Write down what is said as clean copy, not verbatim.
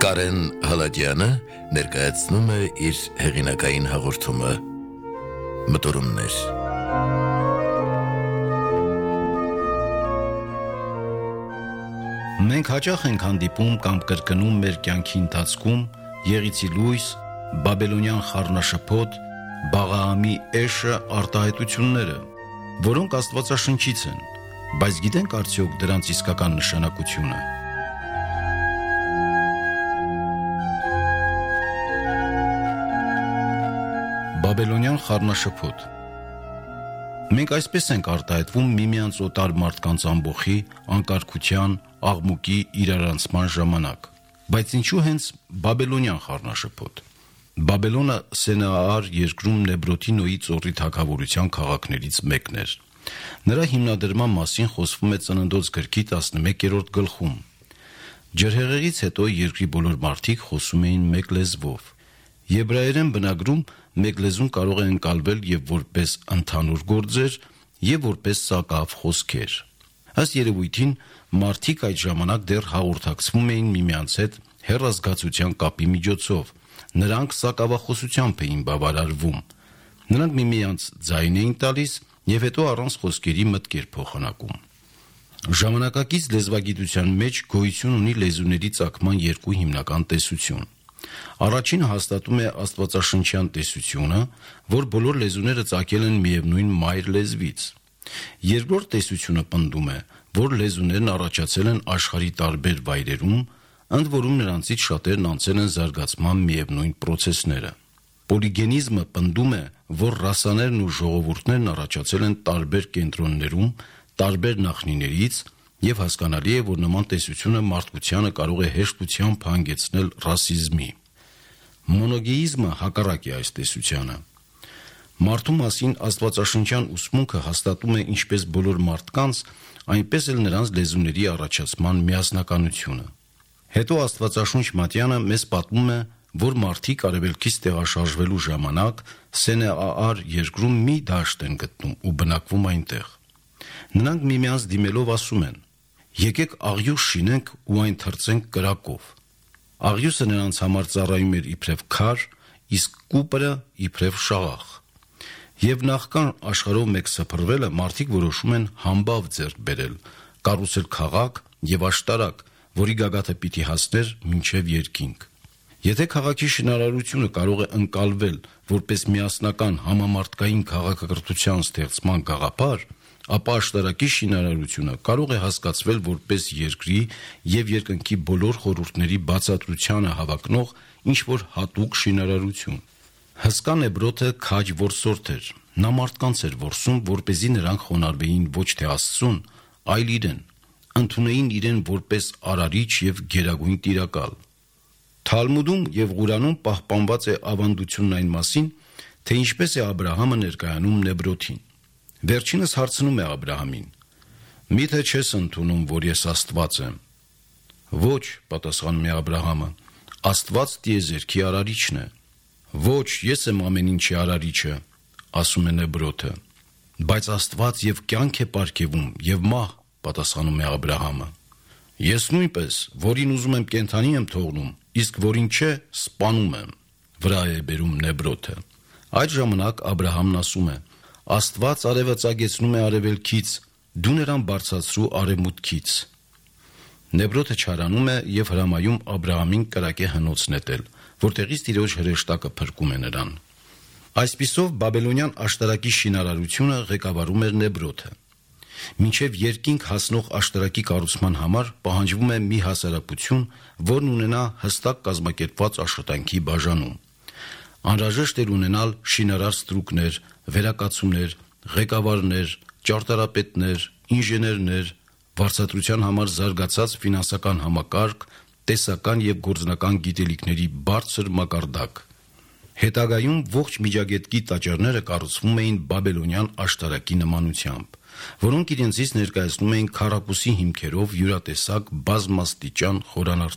Կարեն Հալադյանը ներկայացնում է իր հեղինակային հաղորդումը Մտորումներ։ Մենք հաճախ ենք հանդիպում կամ կրկնում մեր կյանքի ընթացքում Եղիցի լույս, Բաբելոնյան խառնաշփոթ, Բաղաամի էշը արտահայտությունները, որոնք Աստվածաշնչից են, բայց գիտենք արդյոք դրանց իսկական նշանակությունը։ Բաբելոնյան խառնաշփոթ։ Մենք այսպես ենք արտահայտվում միմյանց օտար մարդկանց ամբոխի, անկարգության, աղմուկի իրարանցման ժամանակ։ Բայց ինչու հենց Բաբելոնյան խառնաշփոթ։ Բաբելոնը Սենեաար երկրում Նեբրոթի ծոռի թագավորության քաղաքներից մեկն էր։ Նրա հիմնադրման մասին խոսվում է Ծննդոց գրքի 11-րդ գլխում։ Ջրհեղեղից հետո երկրի բոլոր մարդիկ խոսում էին մեկ լեզվով։ Եբրայերեն բնագրում մեկ լեզուն կարող է ընկալվել եւ որպես ընդհանուր գործեր, եւ որպես սակավ խոսքեր։ Ըստ երևույթին, մարդիկ այդ ժամանակ դեռ հաղորդակցվում էին միմյանց հետ հեռազգացության կապի միջոցով։ Նրանք սակավախոսությամբ էին բավարարվում։ Նրանք միմյանց ձայն էին տալիս եւ հետո առանց խոսքերի մտքեր փոխանակում։ Ժամանակակից լեզվագիտության մեջ գոյություն ունի լեզուների ծագման երկու հիմնական տեսություն։ Առաջինը հաստատում է աստվածաշնչյան տեսությունը, որ բոլոր լեզուները ծագել են միևնույն մայր լեզվից։ Երկրորդ տեսությունը պնդում է, որ լեզուներն առաջացել են աշխարհի տարբեր վայրերում, ընդ որում նրանցից շատերն անցել են զարգացման միևնույն պրոցեսները։ Պոլիգենիզմը պնդում է, որ ռասաներն ու ժողովուրդներն առաջացել են տարբեր կենտրոններում, տարբեր նախնիներից, եւ հասկանալի է, որ նման տեսությունը մարդկությանը կարող է հեշտությամբ հանգեցնել ռասիզմի։ Մոնոգեիզմը հակառակ է այս տեսությանը։ Մարդու մասին աստվածաշնչյան ուսմունքը հաստատում է ինչպես բոլոր մարդկանց, այնպես էլ նրանց լեզուների առաջացման միասնականությունը։ Հետո Աստվածաշունչ Մատյանը մեզ պատմում է, որ մարդիկ արևելքից տեղաշարժվելու ժամանակ Սենեաար երկրում մի դաշտ են գտնում ու բնակվում այնտեղ։ Նրանք միմյանց դիմելով ասում են. «Եկեք աղյուս շինենք ու այն թրծենք կրակով»։ Աղյուսը նրանց համար ծառայում էր իբրև քար, իսկ կուպրը իբրև շաղախ։ Եվ նախքան աշխարհով մեկ սփռվելը մարդիկ որոշում են համբավ ձեռք բերել, կառուցել քաղաք եւ աշտարակ, որի գագաթը պիտի հասներ մինչև երկինք։ Եթե քաղաքի շինարարությունը կարող է ընկալվել որպես միասնական համամարտկային քաղաքակրթության ստեղծման գաղափար, ապա աշտարակի շինարարությունը կարող է հասկացվել որպես երկրի եւ երկնքի բոլոր խորհուրդների բացատրությանը հավակնող ինչ-որ հատուկ շինարարություն։ Հսկա Նեբրոթը քաջ որսորդ էր։ Նա մարդկանց էր որսում, որպեսզի նրանք խոնարհվեին ոչ թե Աստծուն, այլ իրեն, ընդունեին իրեն որպես արարիչ եւ գերագույն տիրակալ։ Թալմուդում եւ Ղուրանում պահպանված է ավանդությունն այն մասին, թե ինչպես է Աբրահամը ներկայանում Նեբրոթին։ Վերջինս հարցնում է Աբրահամին. «Միթե չես ընդունում, որ ես Աստված եմ»։ «Ոչ», պատասխանում է Աբրահամը, «Աստված տիեզերքի արարիչն է»։ «Ոչ, ես եմ ամեն ինչի արարիչը», ասում է Նեբրոթը։ «Բայց Աստված եւ կյանք է պարգևում եւ մահ», պատասխանում է Աբրահամը։ «Ես նույնպես, որին ուզում եմ կենդանի եմ թողնում, իսկ որին չէ, սպանում եմ», վրա է բերում Նեբրոթը։ Այդ ժամանակ Աբրահամն ասում է. «Աստված արևը ծագեցնում է արևելքից, դու նրան բարձրացրու արևմուտքից»։ Նեբրոթը չարանում է եւ հրամայում Աբրահամին կրակե հնոց նետել, որտեղից տիրոջ հրեշտակը փրկում է նրան։ Այսպիսով Բաբելոնյան աշտարակի շինարարությունը ղեկավարում էր Նեբրոթը։ Մինչև երկինք հասնող աշտարակի կառուցման համար պահանջվում է մի հասարակություն, որն ունենա հստակ կազմակերպված աշխատանքի բաժանում։ Անհրաժեշտ էր ունենալ շինարար ստրուկներ, վերակացուներ, ղեկավարներ, ճարտարապետներ, ինժեներներ, վարձատրության համար զարգացած ֆինանսական համակարգ, տեսական եւ գործնական գիտելիքների բարձր մակարդակ։ Հետագայում ողջ Միջագետքի տաճարները կառուցվում էին Բաբելոնյան աշտարակի նմանությամբ, որոնք իրենցից ներկայացնում էին քառակուսի հիմքերով յուրատեսակ բազմաստիճան խորանարդ